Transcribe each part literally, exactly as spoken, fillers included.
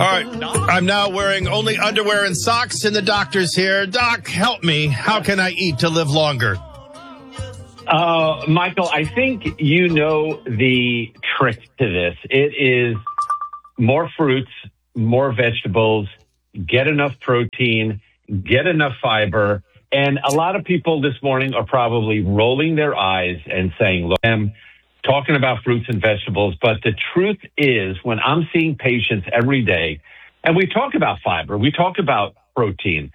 All right, I'm now wearing only underwear and socks, and the doctor's here. Doc, help me. How can I eat to live longer? Uh, Michael, I think you know the trick to this. It is more fruits, more vegetables, get enough protein, get enough fiber. And a lot of people this morning are probably rolling their eyes and saying, look, I'm talking about fruits and vegetables. But the truth is, when I'm seeing patients every day, and we talk about fiber, we talk about protein,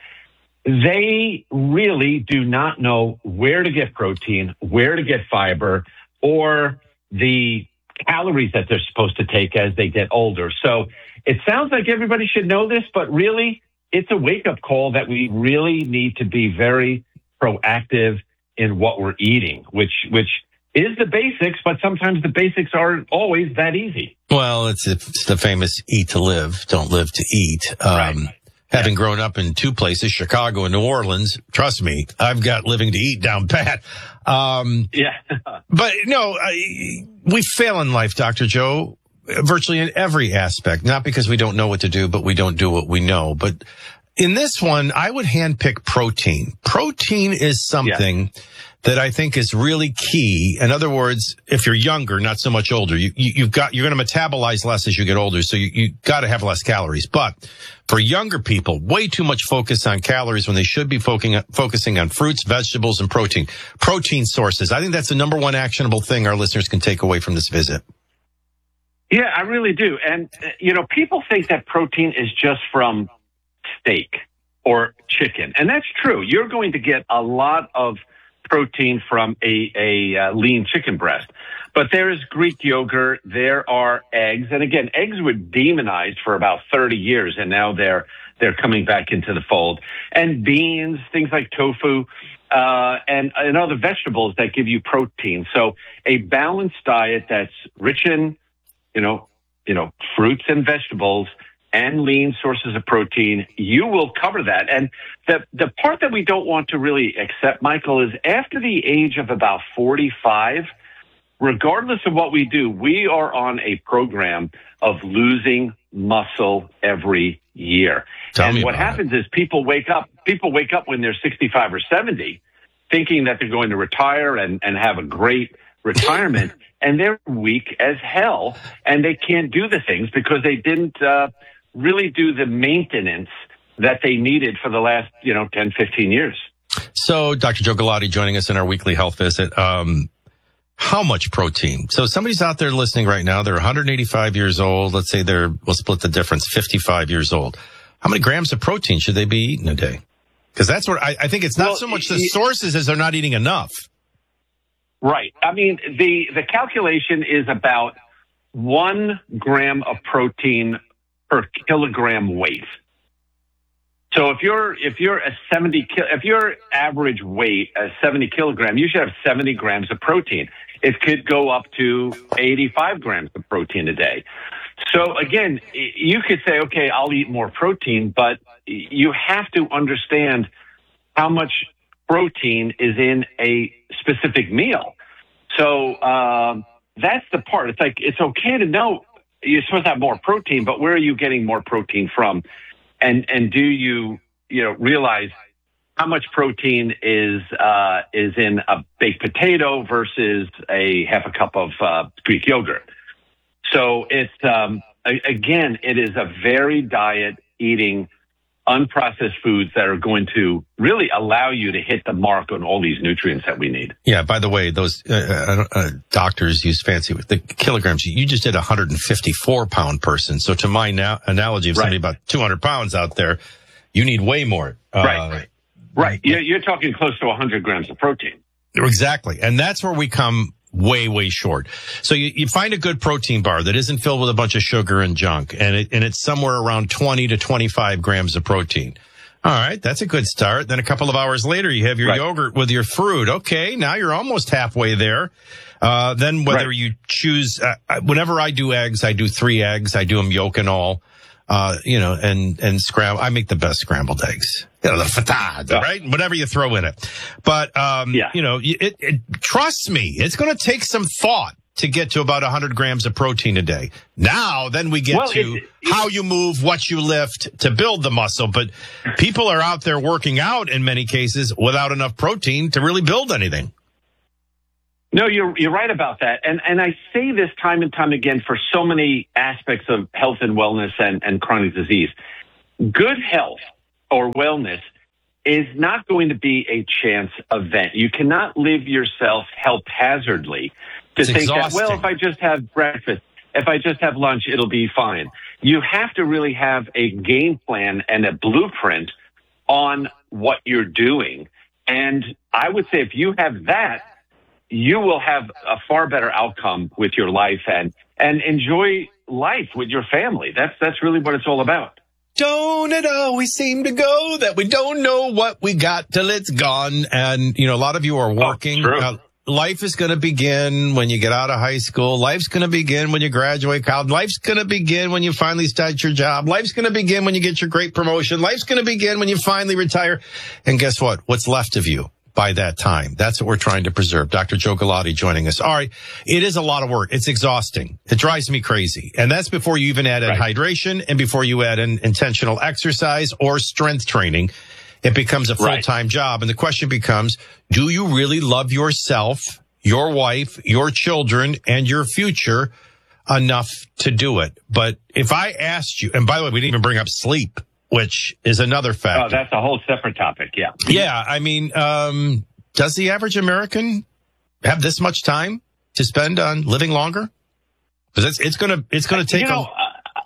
they really do not know where to get protein, where to get fiber, or the calories that they're supposed to take as they get older. So it sounds like everybody should know this, but really, it's a wake-up call that we really need to be very proactive in what we're eating, which which is the basics, but sometimes the basics aren't always that easy. Well, it's, it's the famous eat to live, don't live to eat. Um, right. Having yeah. grown up in two places, Chicago and New Orleans, trust me, I've got living to eat down pat. Um, yeah. But, no, I, we fail in life, Doctor Joe. Virtually in every aspect, not because we don't know what to do, but we don't do what we know. But in this one, I would handpick protein. Protein is something yeah. that I think is really key. In other words, if you're younger, not so much older, you, you, you've got, you're going to metabolize less as you get older. So you, you got to have less calories. But for younger people, way too much focus on calories when they should be focusing, focusing on fruits, vegetables, and protein. Protein sources. I think that's the number one actionable thing our listeners can take away from this visit. Yeah, I really do. And, you know, people think that protein is just from steak or chicken. And that's true. You're going to get a lot of protein from a, a uh, lean chicken breast. But there is Greek yogurt. There are eggs. And again, eggs were demonized for about thirty years, and now they're they're coming back into the fold. And beans, things like tofu, uh, and, and other vegetables that give you protein. So a balanced diet that's rich in you know, you know, fruits and vegetables and lean sources of protein, you will cover that. And the, the part that we don't want to really accept, Michael, is after the age of about forty-five, regardless of what we do, we are on a program of losing muscle every year. Tell and me what about happens it. is people wake up, people wake up when they're sixty-five or seventy, thinking that they're going to retire and, and have a great retirement, and they're weak as hell, and they can't do the things because they didn't uh, really do the maintenance that they needed for the last, you know, ten, fifteen years. So, Doctor Joe Galati joining us in our weekly health visit. Um, how much protein? So somebody's out there listening right now. They're one hundred eighty-five years old. Let's say they're, we'll split the difference, fifty-five years old. How many grams of protein should they be eating a day? Because that's what I, I think it's not well, so much the sources as they're not eating enough. Right. I mean, the, the calculation is about one gram of protein per kilogram weight. So if you're if you're a seventy if your average weight is seventy kilogram, you should have seventy grams of protein. It could go up to eighty-five grams of protein a day. So again, you could say, okay, I'll eat more protein, but you have to understand how much protein is in a specific meal. So um, that's the part. It's like, it's okay to know you're supposed to have more protein, but where are you getting more protein from? And and do you, you know, realize how much protein is uh, is in a baked potato versus a half a cup of uh, Greek yogurt? So it's, um, a, again, it is a varied diet, eating unprocessed foods that are going to really allow you to hit the mark on all these nutrients that we need. Yeah, by the way, those uh, uh, doctors use fancy with the kilograms. You just did a one hundred fifty-four pound person. So to my na- analogy of somebody right. about two hundred pounds out there, you need way more. Uh, right, right. Right. You're, you're talking close to one hundred grams of protein. Exactly. And that's where we come way, way short. So you, you find a good protein bar that isn't filled with a bunch of sugar and junk, and it, and it's somewhere around twenty to twenty-five grams of protein. All right, that's a good start. Then a couple of hours later, you have your right. yogurt with your fruit. Okay, now you're almost halfway there. Uh, then whether right. you choose, uh, whenever I do eggs, I do three eggs. I do them yolk and all. Uh, you know, and, and scramble. I make the best scrambled eggs. You know, the fatad, yeah. right? Whatever you throw in it. But, um, yeah. you know, it, it, trust me, it's going to take some thought to get to about one hundred grams of protein a day. Now, then we get well, to it, it, how you move, what you lift to build the muscle. But people are out there working out in many cases without enough protein to really build anything. No, you're you're right about that. And and I say this time and time again for so many aspects of health and wellness and, and chronic disease. Good health or wellness is not going to be a chance event. You cannot live yourself haphazardly to It's think exhausting. that, well, if I just have breakfast, if I just have lunch, it'll be fine. You have to really have a game plan and a blueprint on what you're doing. And I would say if you have that, you will have a far better outcome with your life and, and enjoy life with your family. That's, that's really what it's all about. Don't it always seem to go that we don't know what we got till it's gone? And, you know, a lot of you are working. Oh, true. Uh, life is going to begin when you get out of high school. Life's going to begin when you graduate college. Life's going to begin when you finally start your job. Life's going to begin when you get your great promotion. Life's going to begin when you finally retire. And guess what? What's left of you by that time? That's what we're trying to preserve. Doctor Joe Galati joining us. All right. It is a lot of work. It's exhausting. It drives me crazy. And that's before you even add in Right. hydration and before you add in intentional exercise or strength training. It becomes a full-time Right. job. And the question becomes, do you really love yourself, your wife, your children, and your future enough to do it? But if I asked you, and by the way, we didn't even bring up sleep, which is another factor. Oh, that's a whole separate topic. Yeah. Yeah, I mean, um, does the average American have this much time to spend on living longer? Because it's, it's gonna it's gonna take You know, a uh,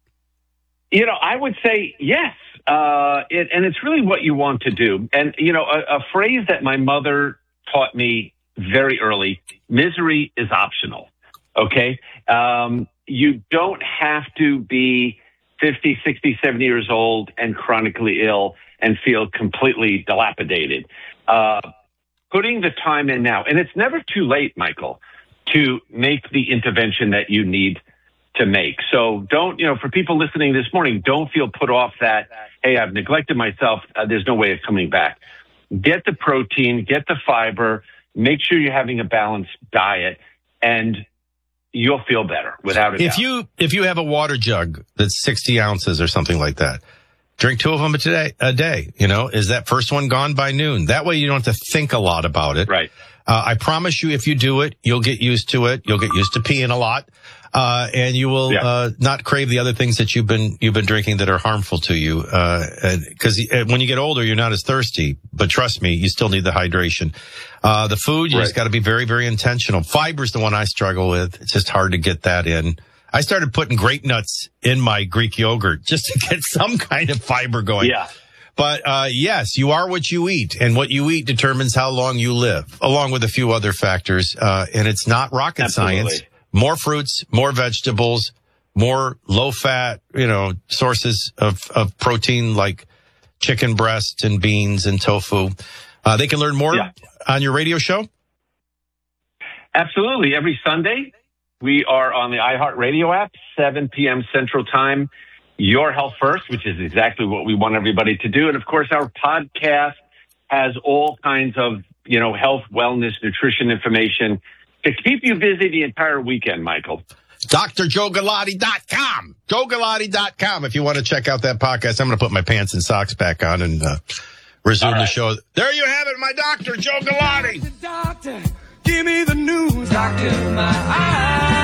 you know, I would say yes. Uh, it, and it's really what you want to do. And, you know, a, a phrase that my mother taught me very early, misery is optional. Okay. Um, you don't have to be fifty, sixty, seventy years old and chronically ill and feel completely dilapidated. Uh, putting the time in now, and it's never too late, Michael, to make the intervention that you need to make. So don't, you know, for people listening this morning, don't feel put off that, hey, I've neglected myself. Uh, there's no way of coming back. Get the protein, get the fiber, make sure you're having a balanced diet, and you'll feel better without a if doubt. you if you have a water jug that's sixty ounces or something like that, drink two of them a day. A day, you know, is that first one gone by noon? That way you don't have to think a lot about it. Right. Uh, I promise you, if you do it, you'll get used to it. You'll get used to peeing a lot, uh, and you will Yeah. uh, not crave the other things that you've been you've been drinking that are harmful to you. Because uh, when you get older, you're not as thirsty. But trust me, you still need the hydration. Uh, the food, you Right. just got to be very, very intentional. Fiber's the one I struggle with. It's just hard to get that in. I started putting grape nuts in my Greek yogurt just to get some kind of fiber going. Yeah. But, uh, yes, you are what you eat, and what you eat determines how long you live, along with a few other factors. Uh, and it's not rocket Absolutely. science. More fruits, more vegetables, more low fat, you know, sources of, of protein like chicken breast and beans and tofu. Uh, they can learn more Yeah. on your radio show. Absolutely. Every Sunday, we are on the iHeartRadio app, seven p.m. Central Time. Your Health First, which is exactly what we want everybody to do. And of course, our podcast has all kinds of, you know, health, wellness, nutrition information to keep you busy the entire weekend, Michael. D R Joe Galati dot com. Joe Galati dot com if you want to check out that podcast. I'm going to put my pants and socks back on and uh, resume All the right. show. There you have it, my doctor, Joe Galati. Doctor, give me the news, doctor, my eyes.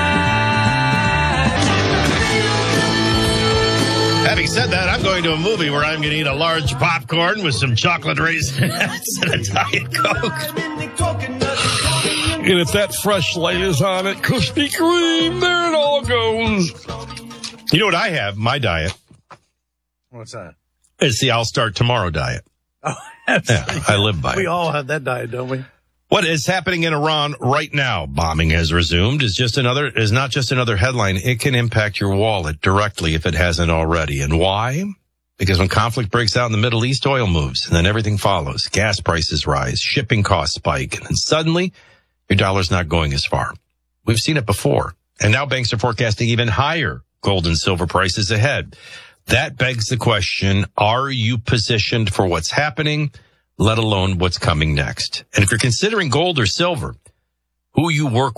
Having said that, I'm going to a movie where I'm going to eat a large popcorn with some chocolate raisins and a Diet Coke. And if that fresh layers on it, Krispy Kreme, there it all goes. You know what I have? My diet. What's that? It's the I'll Start Tomorrow diet. Oh, that's, Yeah, I live by we it. all have that diet, don't we? What is happening in Iran right now? Bombing has resumed. Is just another is not just another headline. It can impact your wallet directly if it hasn't already. And why? Because when conflict breaks out in the Middle East, oil moves, and then everything follows. Gas prices rise, shipping costs spike, and then suddenly your dollar's not going as far. We've seen it before, and now banks are forecasting even higher gold and silver prices ahead. That begs the question: are you positioned for what's happening, let alone what's coming next? And if you're considering gold or silver, who you work with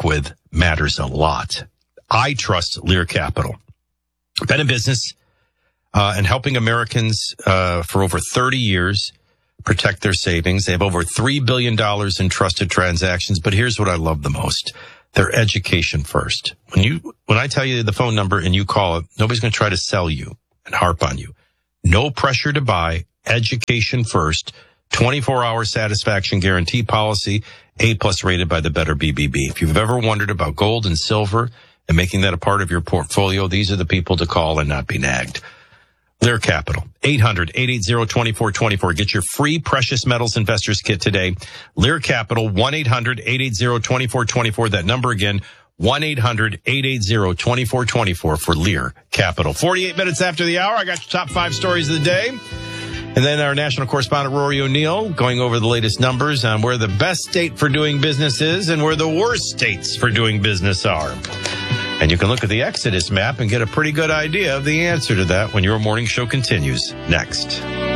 matters a lot. I trust Lear Capital. Been in business uh, and helping Americans uh, for over thirty years protect their savings. They have over three billion dollars in trusted transactions. But here's what I love the most. Their education first. When you, when I tell you the phone number and you call it, nobody's going to try to sell you and harp on you. No pressure to buy. Education first. twenty-four hour satisfaction guarantee policy. A plus rated by the Better B B B. If you've ever wondered about gold and silver and making that a part of your portfolio, these are the people to call and not be nagged. Lear Capital, eight hundred, eight eight zero, two four two four. Get your free Precious Metals Investors Kit today. Lear Capital, one eight hundred, eight eight zero, two four two four. That number again, one eight hundred, eight eight zero, two four two four for Lear Capital. forty-eight minutes after the hour, I got your top five stories of the day. And then our national correspondent, Rory O'Neill, going over the latest numbers on where the best state for doing business is and where the worst states for doing business are. And you can look at the Exodus map and get a pretty good idea of the answer to that when your morning show continues next.